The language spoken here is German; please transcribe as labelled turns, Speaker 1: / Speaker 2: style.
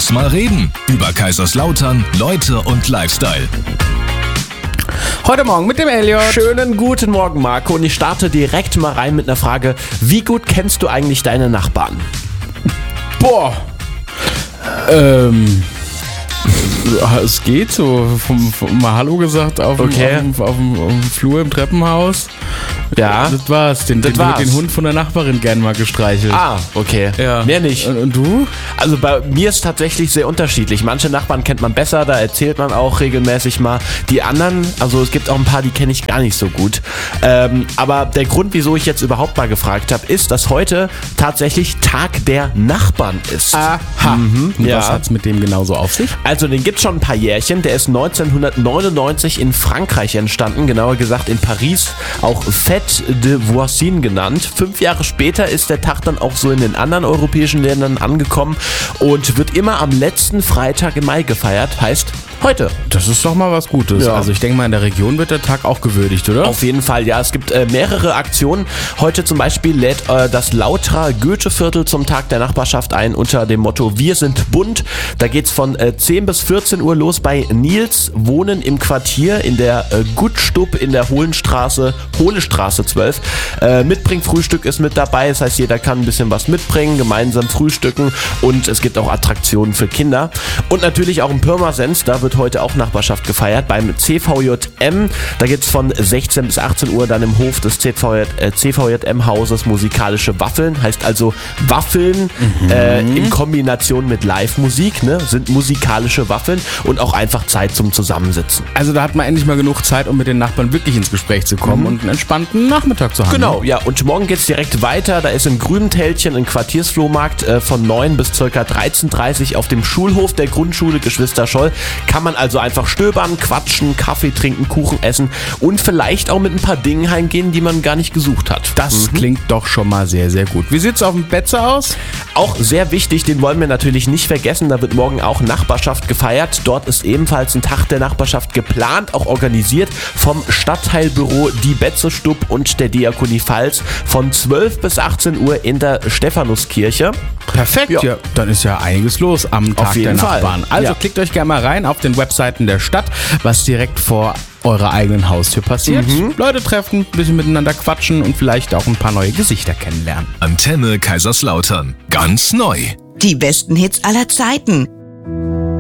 Speaker 1: Lass mal reden. Über Kaiserslautern, Leute und Lifestyle.
Speaker 2: Heute Morgen mit dem Elliot.
Speaker 3: Schönen guten Morgen, Marco. Und ich starte direkt mal rein mit einer Frage. Wie gut kennst du eigentlich deine Nachbarn?
Speaker 2: Boah. Es geht so. Mal Hallo gesagt auf dem Flur im Treppenhaus.
Speaker 3: Ja.
Speaker 2: Das war's. Den Hund von der Nachbarin gern mal gestreichelt.
Speaker 3: Ah, okay.
Speaker 2: Ja.
Speaker 3: Mehr nicht.
Speaker 2: Und du?
Speaker 3: Also bei mir ist tatsächlich sehr unterschiedlich. Manche Nachbarn kennt man besser, da erzählt man auch regelmäßig mal. Die anderen, also es gibt auch ein paar, die kenne ich gar nicht so gut. Aber der Grund, wieso ich jetzt überhaupt mal gefragt habe, ist, dass heute tatsächlich Tag der Nachbarn ist.
Speaker 2: Aha. Und was hat's mit dem genauso auf sich?
Speaker 3: Also den gibt's schon ein paar Jährchen. Der ist 1999 in Frankreich entstanden, genauer gesagt in Paris, auch Fête de Voisine genannt. 5 Jahre später ist der Tag dann auch so in den anderen europäischen Ländern angekommen und wird immer am letzten Freitag im Mai gefeiert, heißt heute.
Speaker 2: Das ist doch mal was Gutes.
Speaker 3: Ja.
Speaker 2: Also ich denke mal, in der Region wird der Tag auch gewürdigt, oder?
Speaker 3: Auf jeden Fall, ja. Es gibt mehrere Aktionen. Heute zum Beispiel lädt das Lauterer Goetheviertel zum Tag der Nachbarschaft ein unter dem Motto Wir sind bunt. Da geht's von 10 bis 14 Uhr los bei Nils Wohnen im Quartier in der Gutstub in der Hohlestraße 12. Mitbringfrühstück ist mit dabei. Das heißt, jeder kann ein bisschen was mitbringen, gemeinsam frühstücken und es gibt auch Attraktionen für Kinder. Und natürlich auch in Pirmasens, da wird heute auch Nachbarschaft gefeiert beim CVJM. Da gibt es von 16 bis 18 Uhr dann im Hof des CVJM-Hauses musikalische Waffeln. Heißt also Waffeln in Kombination mit Live-Musik, ne? Sind musikalische Waffeln und auch einfach Zeit zum Zusammensitzen.
Speaker 2: Also da hat man endlich mal genug Zeit, um mit den Nachbarn wirklich ins Gespräch zu kommen und einen entspannten Nachmittag zu haben.
Speaker 3: Genau, ja. Und morgen geht's direkt weiter. Da ist im Grünentälchen ein Quartiersflohmarkt von 9 bis ca. 13:30 Uhr auf dem Schulhof der Grundschule Geschwister Scholl. Kann man also einfach stöbern, quatschen, Kaffee trinken, Kuchen essen und vielleicht auch mit ein paar Dingen heimgehen, die man gar nicht gesucht hat.
Speaker 2: Das klingt doch schon mal sehr, sehr gut. Wie sieht's auf dem Betze aus?
Speaker 3: Auch sehr wichtig, den wollen wir natürlich nicht vergessen. Da wird morgen auch Nachbarschaft gefeiert. Dort ist ebenfalls ein Tag der Nachbarschaft geplant, auch organisiert vom Stadtteilbüro Die Betzestub und der Diakonie Pfalz von 12 bis 18 Uhr in der Stephanuskirche.
Speaker 2: Perfekt, ja. Dann ist ja einiges los am Tag der Nachbarn. Also klickt euch gerne mal rein auf den Webseiten der Stadt, was direkt vor eurer eigenen Haustür passiert. Leute treffen, ein bisschen miteinander quatschen und vielleicht auch ein paar neue Gesichter kennenlernen.
Speaker 1: Antenne Kaiserslautern. Ganz neu.
Speaker 4: Die besten Hits aller Zeiten.